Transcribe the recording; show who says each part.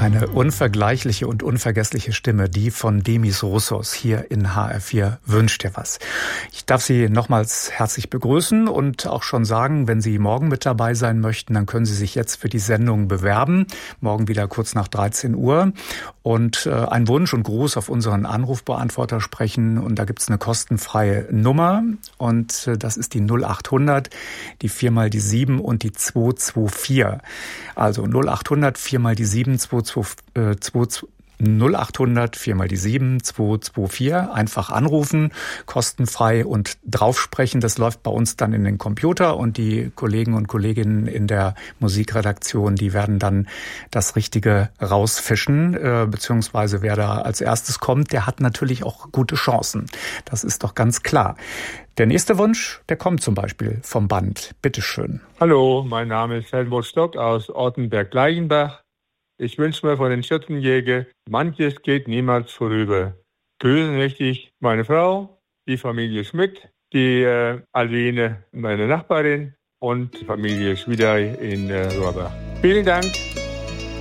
Speaker 1: Eine unvergleichliche und unvergessliche Stimme, die von Demis Roussos hier in HR4 Wünscht dir was. Ich darf Sie nochmals herzlich begrüßen und auch schon sagen, wenn Sie morgen mit dabei sein möchten, dann können Sie sich jetzt für die Sendung bewerben. Morgen wieder kurz nach 13 Uhr und einen Wunsch und Gruß auf unseren Anrufbeantworter sprechen. Und da gibt's eine kostenfreie Nummer und das ist die 0800, die 4 mal die 7 und die 224. Also 0800 4 mal die 7 0800 4 mal die 7 224. Einfach anrufen, kostenfrei und draufsprechen. Das läuft bei uns dann in den Computer und die Kollegen und Kolleginnen in der Musikredaktion, die werden dann das Richtige rausfischen, beziehungsweise wer da als erstes kommt, der hat natürlich auch gute Chancen. Das ist doch ganz klar. Der nächste Wunsch, der kommt zum Beispiel vom Band. Bitteschön.
Speaker 2: Hallo, mein Name ist Helmut Stock aus Ortenberg-Leichenbach. Ich wünsche mir von den Schützenjäger, manches geht niemals vorüber. Grüßen möchte ich meine Frau, die Familie Schmidt, die Aline, meine Nachbarin und die Familie Schwiedei in Rohrbach. Vielen Dank.